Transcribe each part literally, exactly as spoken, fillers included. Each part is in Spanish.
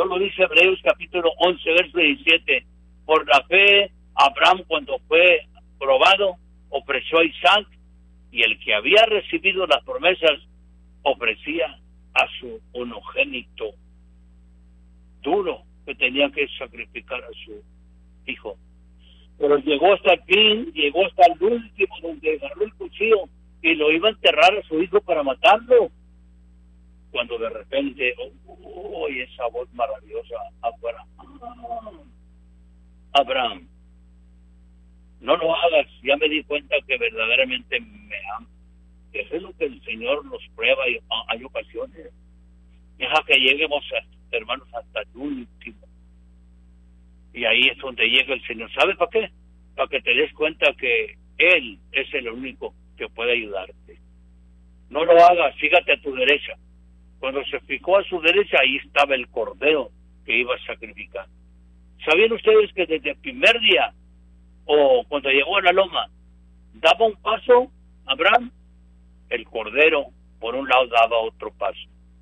lo dice Hebreos capítulo once, verso diecisiete. Por la fe, Abraham, cuando fue probado, ofreció a Isaac, y el que había recibido las promesas ofrecía a su unogénito, duro, que tenía que sacrificar a su hijo. Pero llegó hasta el fin, llegó hasta el último, donde agarró el cuchillo y lo iba a enterrar a su hijo para matarlo, cuando de repente, oh, esa voz maravillosa, Abraham, Abraham, no lo hagas, ya me di cuenta que verdaderamente me ama. Eso es lo que el Señor nos prueba, y hay ocasiones. Deja que lleguemos, a, hermanos, hasta el último. Y ahí es donde llega el Señor. ¿Sabes para qué? Para que te des cuenta que Él es el único que puede ayudarte. No lo hagas, fíjate a tu derecha. Cuando se fijó a su derecha, ahí estaba el cordero que iba a sacrificar. ¿Sabían ustedes que desde el primer día, o cuando llegó a la loma, daba un paso Abraham? El cordero, por un lado, daba otro paso.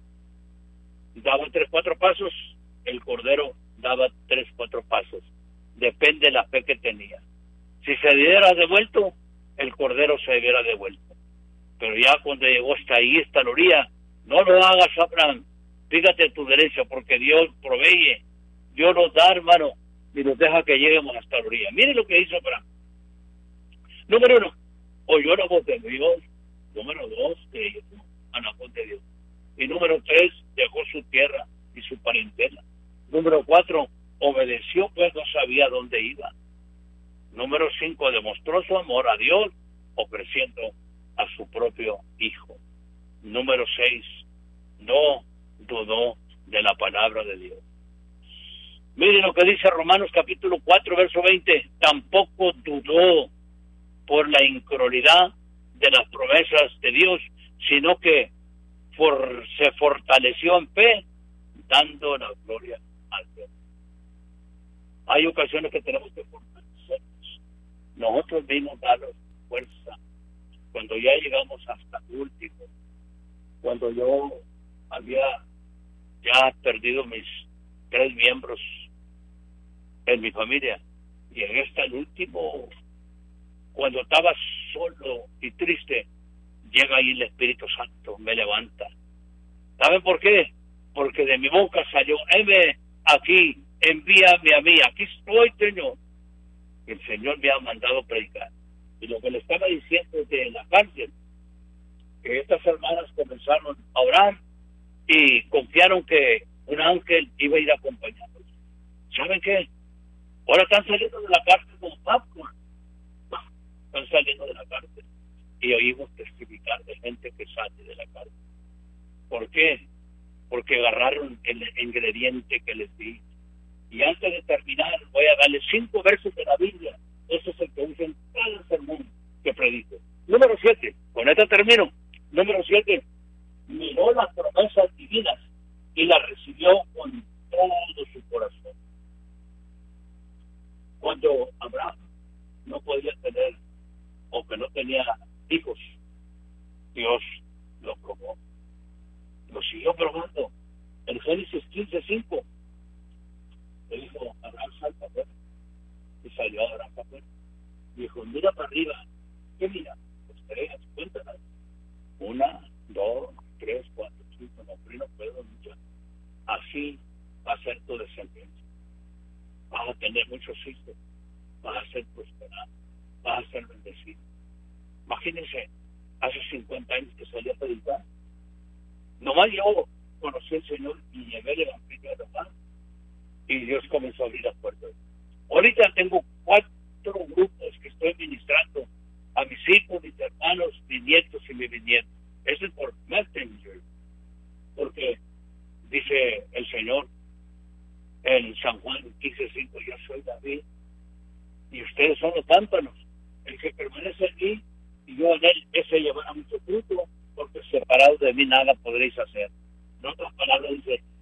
Daba tres, cuatro pasos, el cordero daba tres, cuatro pasos. Depende de la fe que tenía. Si se diera devuelto, el cordero se diera devuelto. Pero ya cuando llegó hasta ahí, hasta la orilla, no lo hagas, Abraham. Fíjate a tu derecha, porque Dios provee. Dios nos da, hermano, y nos deja que lleguemos hasta la orilla. Mire lo que hizo Abraham. Número uno, oyó la voz de Dios. Número dos, creyó a la voz de Dios. Y número tres, dejó su tierra y su parentela. Número cuatro, obedeció, pues no sabía dónde iba. Número cinco, demostró su amor a Dios ofreciendo a su propio hijo. Número seis, no dudó de la palabra de Dios. Miren lo que dice Romanos capítulo cuatro, verso veinte. Tampoco dudó por la incredulidad de las promesas de Dios, sino que for, se fortaleció en fe, dando la gloria al Dios. Hay ocasiones que tenemos que fortalecernos. Nosotros mismos darnos fuerza. Cuando ya llegamos hasta el último, cuando yo había ya perdido mis tres miembros en mi familia, llegué hasta el último. Cuando estaba solo y triste, llega ahí el Espíritu Santo, me levanta. ¿Saben por qué? Porque de mi boca salió, heme aquí, envíame a mí, aquí estoy, Señor. El Señor me ha mandado predicar. Y lo que le estaba diciendo de la cárcel, que estas hermanas comenzaron a orar y confiaron que un ángel iba a ir acompañándolos. ¿Saben qué? Ahora están saliendo de la cárcel como popcorn. Están saliendo de la cárcel y oímos testificar de gente que sale de la cárcel. ¿Por qué? Porque agarraron el ingrediente que les di. Y antes de terminar, voy a darles cinco versos de la Biblia. Ese es el que uso en todo el sermón que predico. Número siete, con esto termino. Número siete, miró las promesas divinas y las recibió con todo su corazón. Cuando Abraham no podía tener, o que no tenía hijos, Dios lo probó. Lo siguió probando. En Génesis quince cinco, le dijo, Abraham, sal para afuera. Y salió Abraham para afuera. Dijo, mira para arriba. ¿Qué mira? Pues tres, cuéntalas. Una, dos, tres, cuatro, cinco, no, pero no puedo mucho. Así va a ser tu descendencia. Vas a tener muchos hijos. Vas a ser prosperado. Vas a ser bendecido. Imagínense, hace cincuenta años que salí a predicar. Nomás yo conocí al Señor y llevé el evangelio a la paz. Y Dios comenzó a abrir las puertas. Ahorita tengo cuatro grupos que estoy ministrando a mis hijos, mis hermanos, mis nietos y mis bisnietos. Eso es por Messenger. Porque dice el Señor en San Juan quince cinco, yo soy David y ustedes son los pámpanos. El que permanece en mí y yo en él, ese llevará mucho fruto, porque separados de mí nada podréis hacer. En otras palabras dice,